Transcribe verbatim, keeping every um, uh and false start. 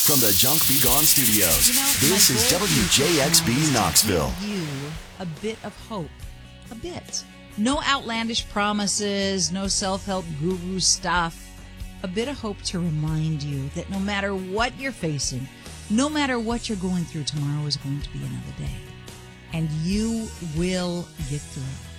From the Junk Be Gone studios, You know, this my is goal W J X B is to Knoxville. give you a bit of hope. A bit. No outlandish promises, no self-help guru stuff. A bit of hope to remind you that no matter what you're facing, no matter what you're going through, tomorrow is going to be another day. And you will get through.